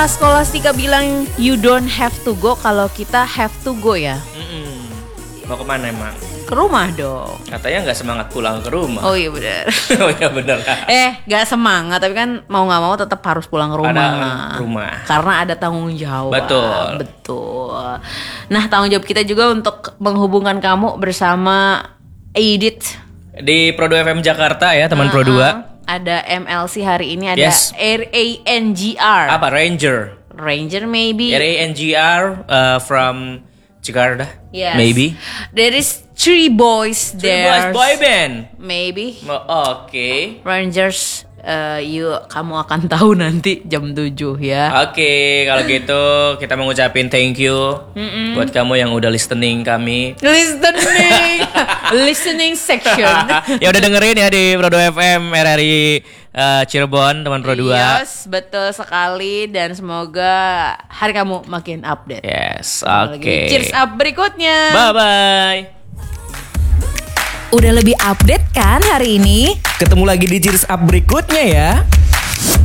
Scholastica bilang you don't have to go, kalau kita have to go ya. Mau kemana emang? Ke rumah dong. Katanya nggak semangat pulang ke rumah. Oh iya benar. Oh iya benar. Gak semangat, tapi kan mau nggak mau tetap harus pulang ke rumah. Ada rumah. Karena ada tanggung jawab. Betul. Nah, tanggung jawab kita juga untuk menghubungkan kamu bersama Edith Di Pro 2 FM Jakarta ya, teman Pro 2. Ada MLC hari ini, ada Yes. RANGR. Apa Ranger? Ranger maybe. RANGR from Jakarta. Yes. Maybe. There is three boys there. Boys boy band. Maybe. Oke. Rangers, kamu akan tahu nanti jam 7 ya. Oke, kalau gitu kita mengucapin thank you buat kamu yang udah listening kami. Listening section. Ya udah dengerin ya di Pro 2 FM RRI Cirebon, teman Pro 2. Yes, betul sekali, dan semoga hari kamu makin update. Yes, Lagi oke. Cheers up berikutnya. Bye bye. Udah lebih update kan hari ini? Ketemu lagi di Cheers Up berikutnya ya.